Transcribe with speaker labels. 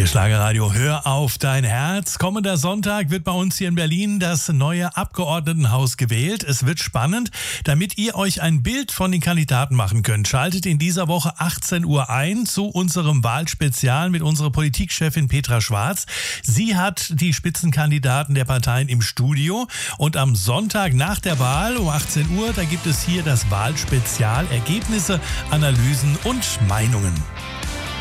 Speaker 1: Hier Schlagerradio, hör auf dein Herz. Kommender Sonntag wird bei uns hier in Berlin das neue Abgeordnetenhaus gewählt. Es wird spannend. Damit ihr euch ein Bild von den Kandidaten machen könnt, schaltet in dieser Woche 18 Uhr ein zu unserem Wahlspezial mit unserer Politikchefin Petra Schwarz. Sie hat die Spitzenkandidaten der Parteien im Studio und am Sonntag nach der Wahl um 18 Uhr, da gibt es hier das Wahlspezial, Ergebnisse, Analysen und Meinungen.